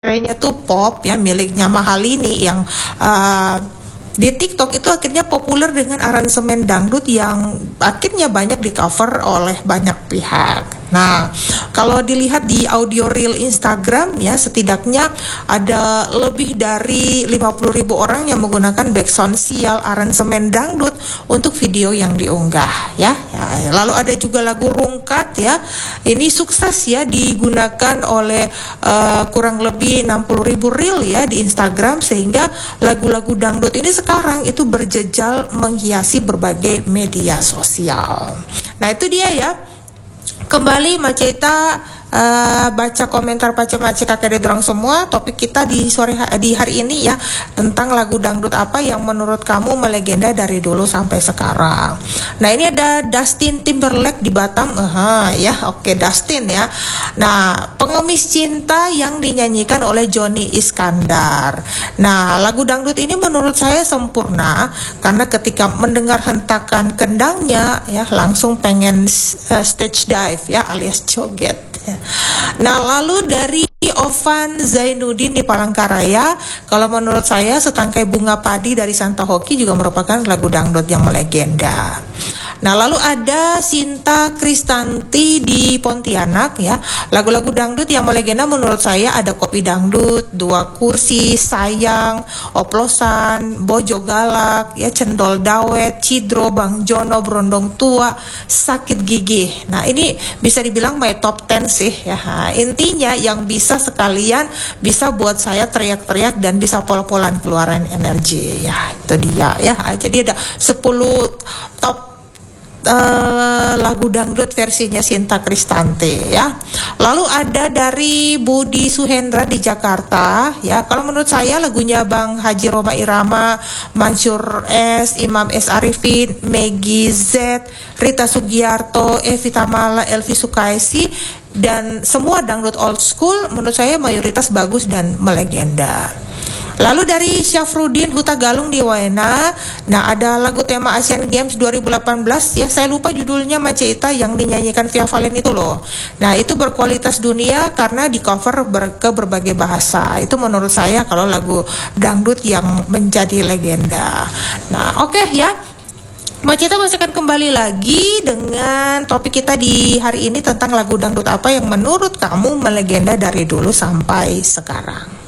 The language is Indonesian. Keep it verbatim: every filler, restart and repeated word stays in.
genrenya tuh pop ya, miliknya Mahalini yang uh, di TikTok itu akhirnya populer dengan aransemen dangdut yang akhirnya banyak di cover oleh banyak pihak. Nah, kalau dilihat di audio reel Instagram ya, setidaknya ada lebih dari lima puluh ribu orang yang menggunakan background sial aransemen dangdut untuk video yang diunggah ya. ya. Lalu ada juga lagu Rungkat ya. Ini sukses ya, digunakan oleh uh, kurang lebih enam puluh ribu reel ya di Instagram, sehingga lagu-lagu dangdut ini sekarang itu berjejal menghiasi berbagai media sosial. Nah, itu dia ya. Kembali Maceta uh, baca komentar macam-macam kakek dorong semua. Topik kita di sore ha- di hari ini ya, tentang lagu dangdut apa yang menurut kamu melegenda dari dulu sampai sekarang. Nah, ini ada Dustin Timberlake di Batam. Aha, ya, oke, Dustin ya. Nah, Pengemis Cinta yang dinyanyikan oleh Johnny Iskandar. Nah, lagu dangdut ini menurut saya sempurna karena ketika mendengar hentakan kendangnya ya, langsung pengen uh, stage dive ya, alias joget ya. Nah, lalu dari Ovan Zainuddin di Palangkaraya, kalau menurut saya Setangkai Bunga Padi dari Santa Hoki juga merupakan lagu dangdut yang melegenda. Nah, lalu ada Sinta Kristanti di Pontianak ya. Lagu-lagu dangdut yang melegenda menurut saya ada Kopi Dangdut, Dua Kursi, Sayang, Oplosan, Bojo Galak ya, Cendol Dawet, Cidro, Bang Jono, Berondong Tua, Sakit Gigi. Nah, ini bisa dibilang my top ten sih ya. Nah, intinya yang bisa sekalian bisa buat saya teriak-teriak dan bisa pol-polan keluaran energi ya. Itu dia ya. Jadi ada sepuluh top Uh, lagu dangdut versinya Sinta Kristanti ya. Lalu ada dari Budi Suhendra di Jakarta ya. Kalau menurut saya lagunya Bang Haji Roma Irama, Mansur S, Imam S Arifin, Meggy Z, Rita Sugiarto, Evi Tamala, Elvi Sukaisi, dan semua dangdut old school menurut saya mayoritas bagus dan melegenda. Lalu dari Syafruddin Huta Galung di Waena, nah ada lagu tema Asian Games dua ribu delapan belas ya, saya lupa judulnya Maceta, yang dinyanyikan Via Valen itu loh. Nah, itu berkualitas dunia karena di cover ber- ke berbagai bahasa. Itu menurut saya kalau lagu dangdut yang menjadi legenda. Nah, oke okay, ya. Maceta masih akan kembali lagi dengan topik kita di hari ini tentang lagu dangdut apa yang menurut kamu melegenda dari dulu sampai sekarang.